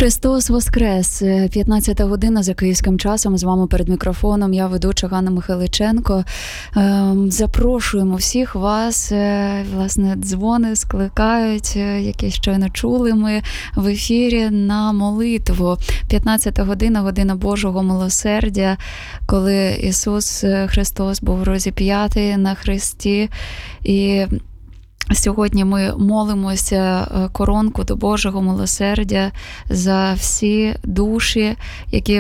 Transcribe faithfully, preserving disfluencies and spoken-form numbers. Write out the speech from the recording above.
Христос Воскрес! п'ятнадцята година за київським часом. З вами перед мікрофоном я, ведуча Ганна Михайличенко. Запрошуємо всіх вас. Власне, дзвони скликають, які щойно чули ми в ефірі, на молитву. п'ятнадцята година, година Божого милосердя, коли Ісус Христос був розіп'ятий на хресті. І сьогодні ми молимося коронку до Божого милосердя за всі душі, які